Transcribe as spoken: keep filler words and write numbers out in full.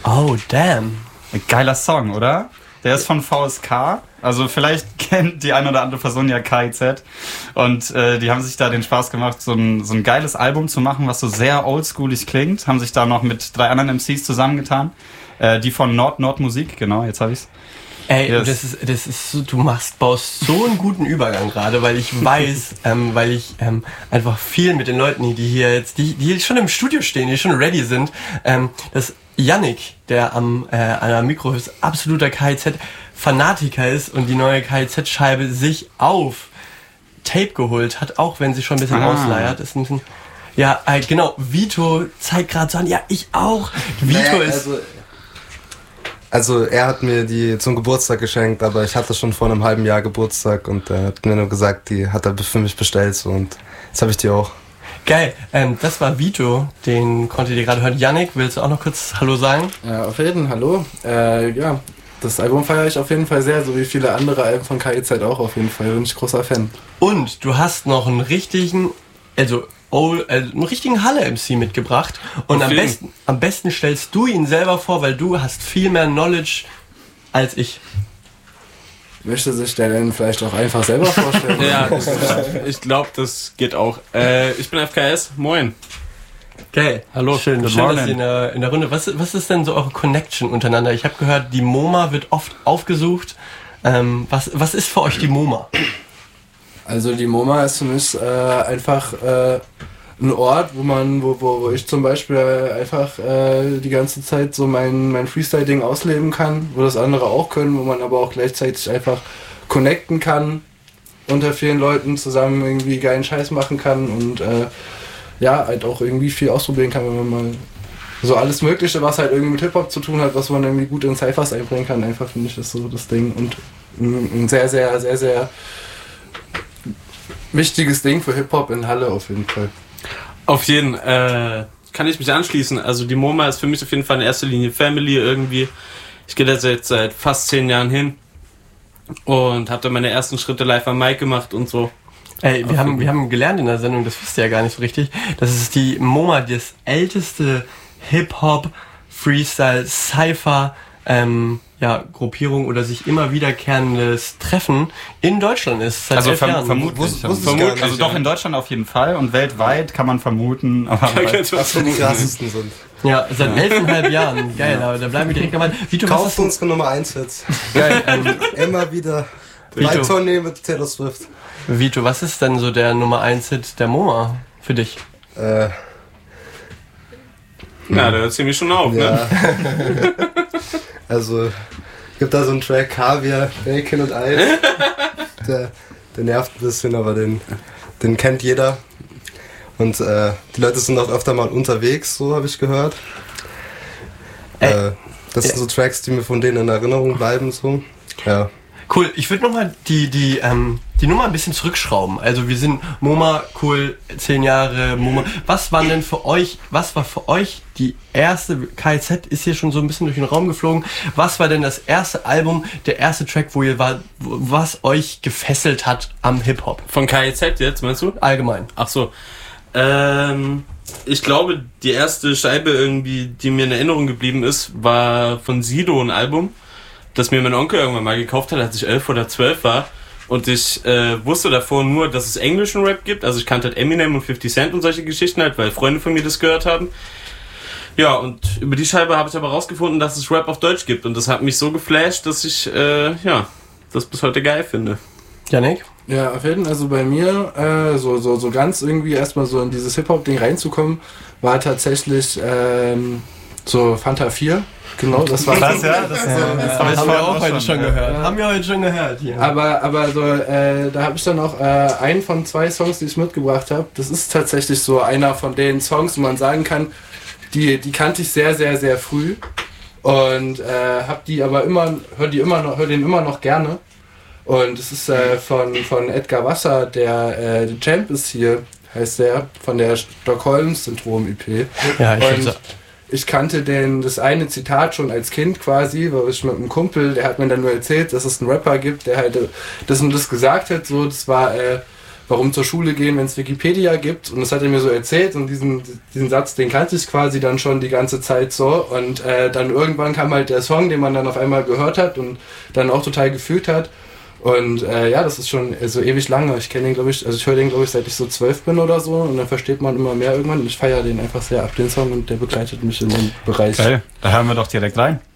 Oh, damn. Ein geiler Song, oder? Der ist von V S K. Also vielleicht kennt die eine oder andere Person ja K I Z. Und äh, die haben sich da den Spaß gemacht, so ein, so ein geiles Album zu machen, was so sehr oldschoolig klingt. Haben sich da noch mit drei anderen M Cs zusammengetan. Äh, die von Nord Nord Musik, genau, jetzt habe ich's. Ey, yes. das ist, das ist so, du machst, baust so einen guten Übergang gerade, weil ich weiß, ähm, weil ich ähm, einfach viel mit den Leuten, die hier jetzt, die, die schon im Studio stehen, die schon ready sind, ähm, dass Yannick, der am äh, an der Mikro ist, absoluter K I Z-Fanatiker ist und die neue K I Z-Scheibe sich auf Tape geholt hat, auch wenn sie schon ein bisschen ah. ausleiert. Ist ein bisschen, ja, äh, genau, Vito zeigt gerade so an, ja, ich auch. Vito naja, ist... Also, Also er hat mir die zum Geburtstag geschenkt, aber ich hatte schon vor einem halben Jahr Geburtstag und er hat mir nur gesagt, die hat er für mich bestellt so, und jetzt habe ich die auch. Geil, ähm, das war Vito, den konntet ihr gerade hören. Yannick, willst du auch noch kurz Hallo sagen? Ja, auf jeden Fall, hallo. Äh, ja, das Album feiere ich auf jeden Fall sehr, so wie viele andere Alben von K I Z auch auf jeden Fall, bin ich großer Fan. Und du hast noch einen richtigen, also Oh, äh, einen richtigen Halle-M C mitgebracht und am besten, am besten stellst du ihn selber vor, weil du hast viel mehr Knowledge als ich. Möchte sich der denn vielleicht auch einfach selber vorstellen? Ja, ich glaube, das geht auch. Äh, ich bin F K S, moin. Geil, hallo. Schön, Good schön morning. dass ihr in der, in der Runde, was, was ist denn so eure Connection untereinander? Ich habe gehört, die MoMA wird oft aufgesucht. Ähm, was, was ist für euch die MoMA? Also die MoMA ist für mich äh, einfach äh, ein Ort, wo man, wo, wo, wo ich zum Beispiel einfach äh, die ganze Zeit so mein, mein Freestyle-Ding ausleben kann, wo das andere auch können, wo man aber auch gleichzeitig einfach connecten kann, unter vielen Leuten zusammen irgendwie geilen Scheiß machen kann und äh, ja, halt auch irgendwie viel ausprobieren kann, wenn man mal so alles Mögliche, was halt irgendwie mit Hip-Hop zu tun hat, was man irgendwie gut in Cyphers einbringen kann, einfach finde ich das so das Ding und ein, ein sehr, sehr, sehr, sehr wichtiges Ding für Hip-Hop in Halle auf jeden Fall. Auf jeden, äh, kann ich mich anschließen. Also die MoMA ist für mich auf jeden Fall in erster Linie Family irgendwie. Ich gehe da jetzt seit fast zehn Jahren hin und habe da meine ersten Schritte live am Mic gemacht und so. Ey, wir haben, wir haben gelernt in der Sendung, das wisst ihr ja gar nicht so richtig, dass es die MoMA, das älteste Hip-Hop, Freestyle, Cypher, ähm, ja, Gruppierung oder sich immer wiederkehrendes Treffen in Deutschland ist. Seit also elf verm- Jahren. vermutlich. Wus- vermutlich. vermutlich, Also doch in Deutschland auf jeden Fall und weltweit kann man vermuten. Aber Was für die krassesten sind. Ja, seit elfeinhalb Jahren. Geil, aber da bleiben wir direkt dabei. Vito, was Kauft ist denn, unsere Nummer eins Hits. geil, ähm, Immer wieder. Bei Vito. Tournee mit Taylor Swift. Vito, was ist denn so der Nummer eins Hit der MoMA für dich? Äh, Ja, da hört ziemlich schon auf, ja. ne? Also, gibt da so einen Track, Kaviar, Bacon und Eis. Der, der nervt ein bisschen, aber den, den kennt jeder. Und äh, die Leute sind auch öfter mal unterwegs, so habe ich gehört. Äh, das sind so Tracks, die mir von denen in Erinnerung bleiben, so. Ja. Cool, ich würde nochmal die, die, ähm, die Nummer ein bisschen zurückschrauben. Also wir sind MoMA, cool, zehn Jahre MoMA. Was waren denn für euch, was war für euch die erste, K I Z ist hier schon so ein bisschen durch den Raum geflogen, was war denn das erste Album, der erste Track, wo ihr war, was euch gefesselt hat am Hip-Hop? Von K I Z jetzt, meinst du? Allgemein. Ach so. Ähm, ich glaube, die erste Scheibe irgendwie, die mir in Erinnerung geblieben ist, war von Sido ein Album, das mir mein Onkel irgendwann mal gekauft hat, als ich elf oder zwölf war. Und ich äh, wusste davor nur, dass es englischen Rap gibt. Also ich kannte halt Eminem und fifty Cent und solche Geschichten halt, weil Freunde von mir das gehört haben. Ja, und über die Scheibe habe ich aber rausgefunden, dass es Rap auf Deutsch gibt. Und das hat mich so geflasht, dass ich, äh, ja, das bis heute geil finde. Yannick? Ja, auf jeden Fall, also bei mir, äh, so, so, so ganz irgendwie erstmal so in dieses Hip-Hop-Ding reinzukommen, war tatsächlich ähm, so Fanta vier. Genau, das war krass, ja. Das, Ja, so, das das haben, haben wir auch heute schon, schon ja. gehört. Haben wir heute schon gehört hier. Aber, aber so, äh, da habe ich dann auch äh, einen von zwei Songs, die ich mitgebracht habe. Das ist tatsächlich so einer von den Songs, wo man sagen kann, die, die kannte ich sehr, sehr, sehr früh. Und äh, hab die aber immer, hör die immer noch, hör den immer noch gerne. Und es ist äh, von, von Edgar Wasser, der äh, The Champ ist hier, heißt der, von der Stockholm-Syndrom-E P. Ja, ich Und finde ich kannte den, das eine Zitat schon als Kind quasi, weil ich mit einem Kumpel, der hat mir dann nur erzählt, dass es einen Rapper gibt, der halt das und das gesagt hat. So, das war äh, warum zur Schule gehen, wenn es Wikipedia gibt. Und das hat er mir so erzählt und diesen, diesen Satz, den kannte ich quasi dann schon die ganze Zeit so. Und äh, dann irgendwann kam halt der Song, den man dann auf einmal gehört hat und dann auch total gefühlt hat. Und äh, ja, das ist schon so ewig lange. Ich kenne den, glaube ich, also ich höre den, glaube ich, seit ich so zwölf bin oder so. Und dann versteht man immer mehr irgendwann. Und ich feiere den einfach sehr ab, den Song. Und der begleitet mich in dem Bereich. Geil, da hören wir doch direkt rein.